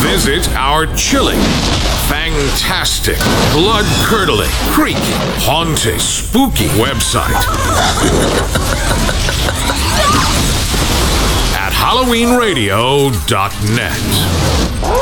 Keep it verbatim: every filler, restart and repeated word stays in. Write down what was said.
Visit our chilling, fantastic, blood-curdling, creepy, haunting, spooky website at halloween radio dot net.